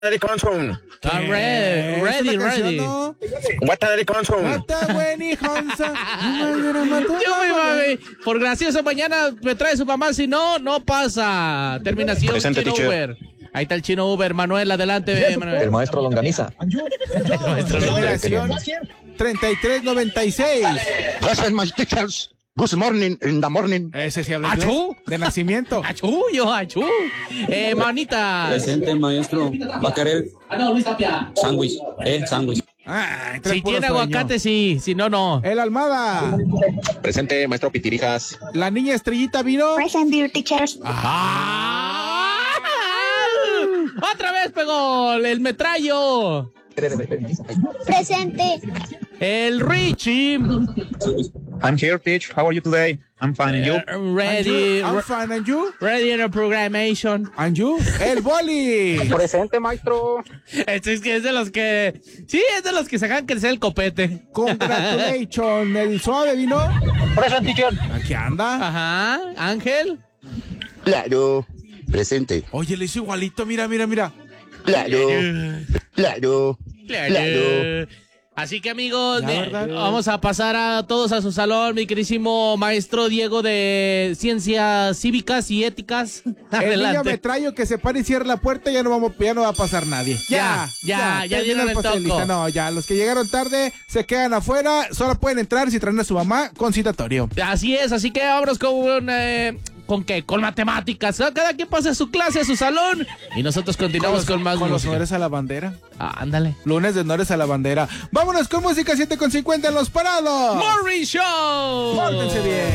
Daddy Conson. I'm ready. ¿No? What Daddy Conson. Mata, Wenny Hansa. Yo, mi mami, por gracioso mañana me trae su mamá, si no, no pasa. Terminación Presente, Chino teacher. Uber. Ahí está el Chino Uber, Manuel, adelante, Manuel. El maestro Longaniza. Generación 3396. Present my teachers. Good morning in the morning. Ese sí habla inglés. ¡Achú! De nacimiento. ¡Achú, achú! Manita. Presente, maestro. Va a querer sándwich. Sándwich. Ah, Si tiene aguacate, sí. Si no, no. El Almada. Presente, maestro Pitirijas. La niña Estrellita vino. Present, dear teachers. ¡Ah! ¡Otra vez pegó el metrallo! Presente. El Richie. I'm here, teach. How are you today? I'm fine. And you? Ready. I'm fine, and you? Ready in a programmation. And you? El Boli. Presente, maestro. Es que es de los que... Sí, es de los que se hagan crecer el copete. Congratulations. El Suave vino. Present, teacher. Aquí anda. Ajá. Ángel. Claro. Presente. Oye, le hizo igualito. Mira. Claro. Claro. Claro. Así que, amigos, La verdad. vamos a pasar a todos a su salón, mi queridísimo maestro Diego de Ciencias Cívicas y Éticas. El niño Adelante. Metrallo que se para y cierra la puerta, ya no va a pasar nadie. Ya termina dieron el pase de toco. lista. No, ya, los que llegaron tarde se quedan afuera, solo pueden entrar si traen a su mamá con citatorio. Así es, así que vámonos ¿con qué? Con matemáticas. Cada quien pasa a su clase, a su salón. Y nosotros continuamos con más Con los música. honores a la bandera. Ándale. Lunes de honores a la bandera. Vámonos con música 7:50 en los parados. Morning Show. Pórtense bien.